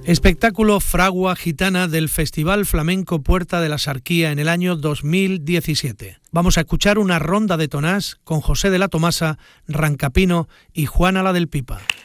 Espectáculo Fragua Gitana del Festival Flamenco Puerta de la Sarquía en el año 2017. Vamos a escuchar una ronda de tonás con José de la Tomasa, Rancapino y Juana la del Pipa.